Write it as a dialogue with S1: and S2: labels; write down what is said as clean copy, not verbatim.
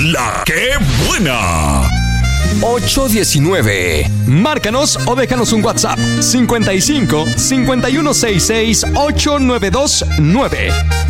S1: ¡La que buena!
S2: 819. Márcanos o déjanos un WhatsApp 55 5166 8929.